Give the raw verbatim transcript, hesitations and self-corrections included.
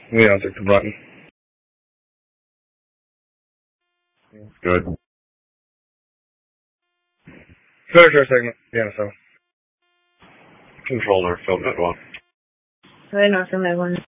Yeah, I'll take the button. Good. Further segment, yeah, so. Controller, filter one. Bueno, se me van.